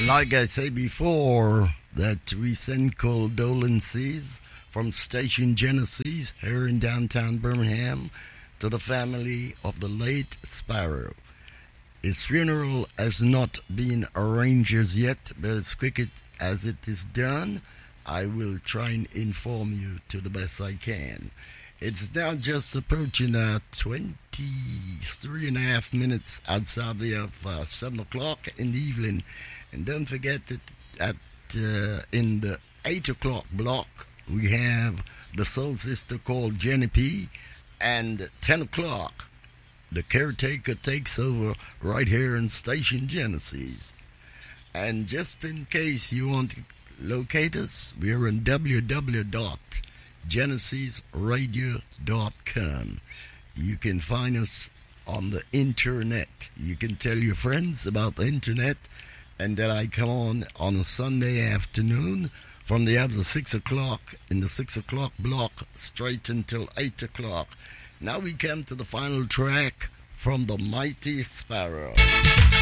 Like I say before, that we send condolences from Station Genesis here in downtown Birmingham to the family of the late Sparrow. His funeral has not been arranged as yet, but as quick as it is done, I will try and inform you to the best I can. It's now just approaching 23 and a half minutes outside of 7 o'clock in the evening. And don't forget that in the 8 o'clock block, we have the soul sister called Jenny P. And 10 o'clock, the caretaker takes over right here in Station Genesis. And just in case you want to locate us, we're on www.genesisradio.com. You can find us on the internet. You can tell your friends about the internet, and that I come on a Sunday afternoon from the hours of 6 o'clock in the 6 o'clock block straight until 8 o'clock. Now we come to the final track from the Mighty Sparrow.